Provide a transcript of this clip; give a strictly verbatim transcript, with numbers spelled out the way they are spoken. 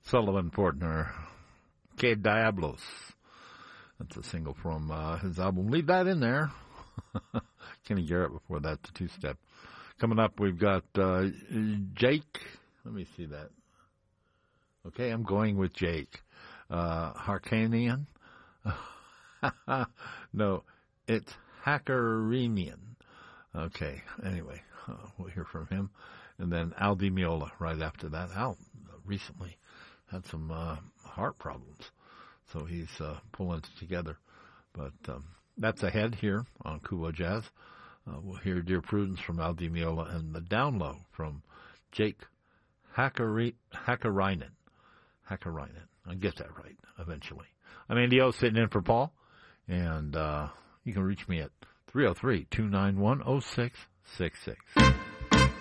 Sullivan Portner, Que Diablos. That's a single from uh, his album. Leave that in there. Kenny Garrett before that, the two-step. Coming up, we've got uh, Jake. Let me see that. Okay, I'm going with Jake. Uh, Harkanian. No, it's Hackeremian. Okay, anyway, uh, we'll hear from him. And then Al Di Meola right after that. Al recently had some uh, heart problems, so he's uh, pulling it together. But um, that's ahead here on Kuwo Jazz. Uh, we'll hear Dear Prudence from Al Di Meola and the Down Low from Jake Hackeri- Hackerainen. Hackerainen. I'll get that right eventually. I'm Andy O, sitting in for Paul, and uh, you can reach me at three oh three, two nine one, oh six six six.